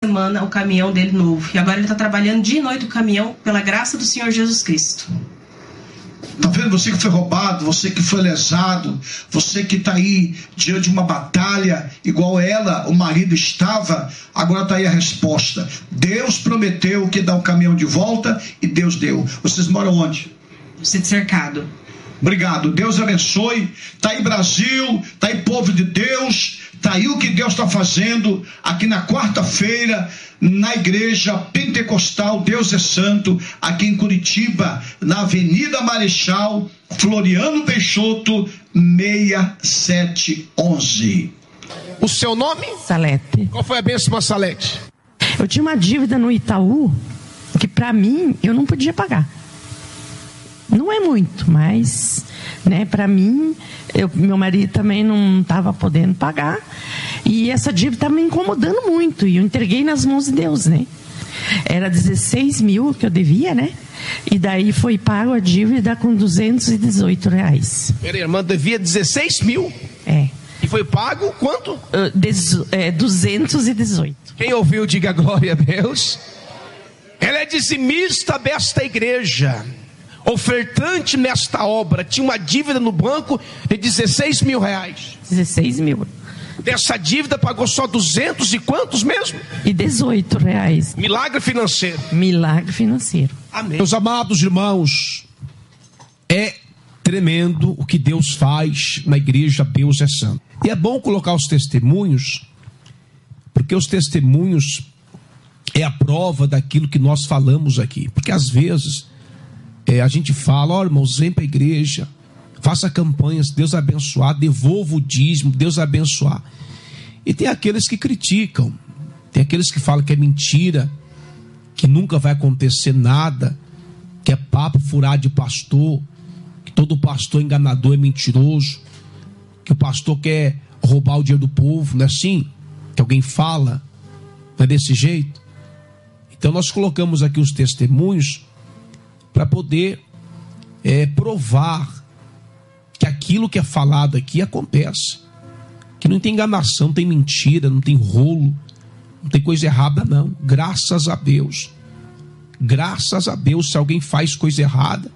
semana o caminhão dele novo. E agora ele está trabalhando dia e noite o caminhão pela graça do Senhor Jesus Cristo. Tá vendo? Você que foi roubado, você que foi lesado, você que está aí diante de uma batalha igual ela, o marido estava, agora está aí a resposta. Deus prometeu que dá um caminhão de volta e Deus deu. Vocês moram onde? Sítio Cercado. Obrigado, Deus abençoe. Está aí Brasil, está aí povo de Deus, está aí o que Deus está fazendo aqui na quarta-feira, na igreja pentecostal Deus é Santo, aqui em Curitiba, na Avenida Marechal Floriano Peixoto, 6711. O seu nome? Salete. Qual foi a bênção, Salete? Eu tinha uma dívida no Itaú que para mim eu não podia pagar. Não é muito, mas, né, para mim, meu marido também não estava podendo pagar. E essa dívida estava me incomodando muito. E eu entreguei nas mãos de Deus, né? Era 16 mil que eu devia, né? E daí foi pago a dívida com R$218. Peraí, irmã, devia 16 mil? É. E foi pago quanto? 218. Quem ouviu, diga glória a Deus. Ela é dizimista desta igreja, ofertante nesta obra, tinha uma dívida no banco de 16 mil reais. 16 mil. Dessa dívida pagou só 200 e quantos mesmo? E R$18. Milagre financeiro. Milagre financeiro. Amém. Meus amados irmãos, é tremendo o que Deus faz na igreja Deus é Santo. E é bom colocar os testemunhos, porque os testemunhos é a prova daquilo que nós falamos aqui. Porque às vezes a gente fala, ó, irmãos, vem para a igreja, faça campanhas, Deus abençoar, devolva o dízimo, Deus abençoar. E tem aqueles que criticam, tem aqueles que falam que é mentira, que nunca vai acontecer nada, que é papo furado de pastor, que todo pastor enganador é mentiroso, que o pastor quer roubar o dinheiro do povo, não é assim? Que alguém fala, não é desse jeito? Então nós colocamos aqui os testemunhos para poder provar que aquilo que é falado aqui acontece, que não tem enganação, não tem mentira, não tem rolo, não tem coisa errada não. Graças a Deus, se alguém faz coisa errada,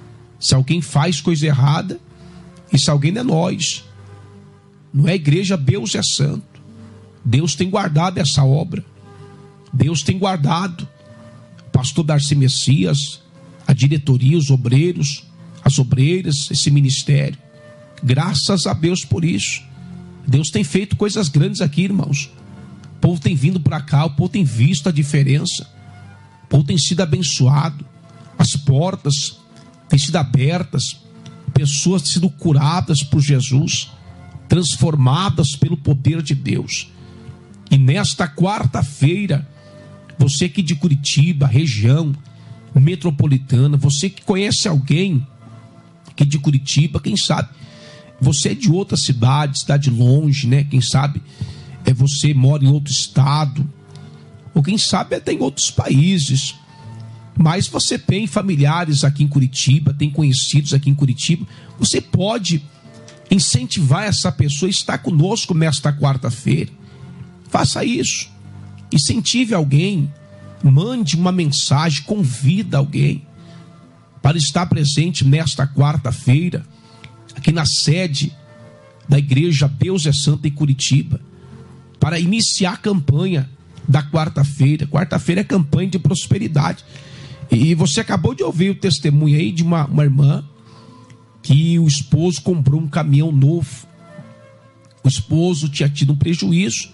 isso alguém não é nós, não é a igreja Deus é Santo. Deus tem guardado essa obra, Deus tem guardado o pastor Darcy Messias, a diretoria, os obreiros, as obreiras, esse ministério. Graças a Deus por isso. Deus tem feito coisas grandes aqui, irmãos. O povo tem vindo para cá, o povo tem visto a diferença, o povo tem sido abençoado, as portas têm sido abertas, pessoas têm sido curadas por Jesus, transformadas pelo poder de Deus. E nesta quarta-feira, você aqui de Curitiba, região metropolitana, você que conhece alguém aqui de Curitiba, quem sabe você é de outra cidade longe, né? Quem sabe você mora em outro estado, ou quem sabe até em outros países, mas você tem familiares aqui em Curitiba, tem conhecidos aqui em Curitiba, você pode incentivar essa pessoa a estar conosco nesta quarta-feira. Faça isso, incentive alguém, mande uma mensagem, convida alguém para estar presente nesta quarta-feira, aqui na sede da igreja Deus é Santo em Curitiba, para iniciar a campanha da quarta-feira. Quarta-feira é campanha de prosperidade. E você acabou de ouvir o testemunho aí de uma irmã que o esposo comprou um caminhão novo. O esposo tinha tido um prejuízo,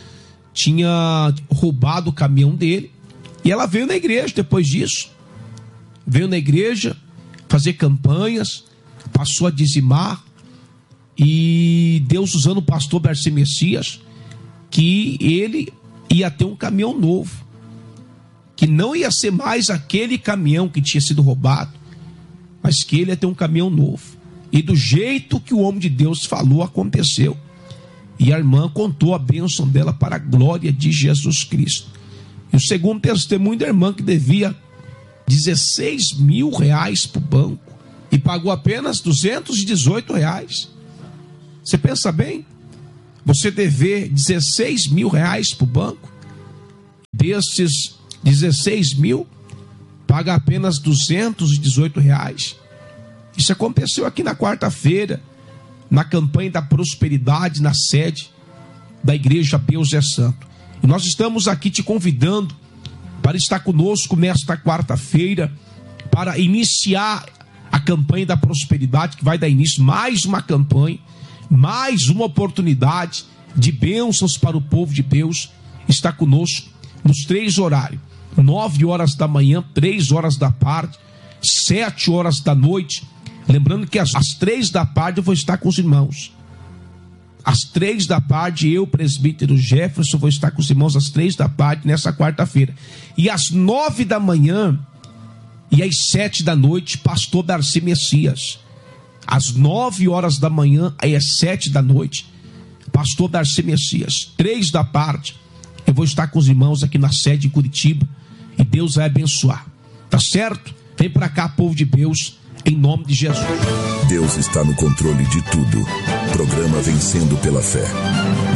tinha roubado o caminhão dele, e ela veio na igreja depois disso. Veio na igreja fazer campanhas, passou a dizimar, e Deus usando o pastor Darcy Messias, que ele ia ter um caminhão novo, que não ia ser mais aquele caminhão que tinha sido roubado, mas que ele ia ter um caminhão novo. E do jeito que o homem de Deus falou, aconteceu. E a irmã contou a bênção dela para a glória de Jesus Cristo. E o segundo testemunho da irmã, que devia 16 mil reais para o banco e pagou apenas 218 reais. Você pensa bem? Você dever 16 mil reais para o banco, desses 16 mil, paga apenas R$218. Isso aconteceu aqui na quarta-feira, na campanha da prosperidade, na sede da Igreja Deus é Santo. E nós estamos aqui te convidando para estar conosco nesta quarta-feira, para iniciar a campanha da prosperidade, que vai dar início, mais uma campanha, mais uma oportunidade de bênçãos para o povo de Deus. Está conosco nos 3 horários: 9 horas da manhã, 3 horas da tarde, 7 horas da noite. Lembrando que às 3 da tarde eu vou estar com os irmãos. Às 3 da tarde, eu, presbítero Jefferson, vou estar com os irmãos às 3 da tarde, nessa quarta-feira. E às 9 da manhã e às 7 da noite, pastor Darcy Messias. Às 9 horas da manhã e às 7 da noite, pastor Darcy Messias. 3 da tarde, eu vou estar com os irmãos aqui na sede em Curitiba. E Deus vai abençoar. Tá certo? Vem para cá, povo de Deus, em nome de Jesus. Deus está no controle de tudo. Programa Vencendo pela Fé.